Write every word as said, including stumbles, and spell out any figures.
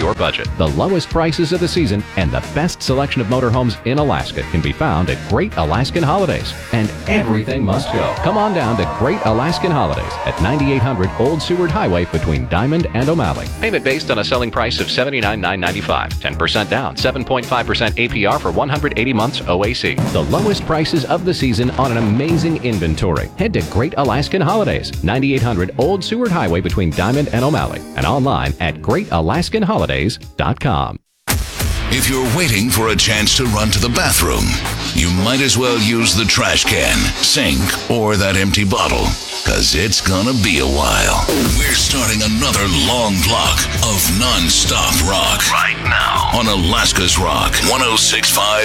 your budget. The lowest prices of the season and the best selection of motorhomes in Alaska can be found at Great Alaskan Holidays. And everything must go. Come on down to Great Alaskan Holidays at ninety-eight hundred Old Seward Highway between Diamond and O'Malley. Payment based on a selling price of seventy-nine thousand nine hundred ninety-five dollars. ten percent down, seven point five percent A P R for one hundred eighty months O A C. The lowest prices of the season on an amazing inventory. Head to Great Alaskan Holidays, ninety-eight hundred Old Seward Highway between Diamond and O'Malley, and online at great alaskan holidays dot com. If you're waiting for a chance to run to the bathroom, you might as well use the trash can, sink, or that empty bottle, because it's gonna be a while. We're starting another long block of non-stop rock right now on Alaska's Rock one oh six point five.